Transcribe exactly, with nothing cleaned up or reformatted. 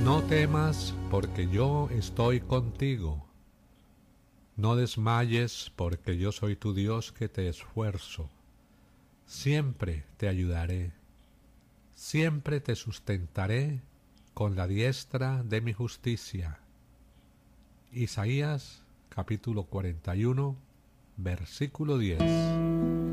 No temas, porque yo estoy contigo. No desmayes, porque yo soy tu Dios que te esfuerzo. Siempre te ayudaré. Siempre te sustentaré con la diestra de mi justicia. Isaías capítulo cuarenta y uno, versículo diez.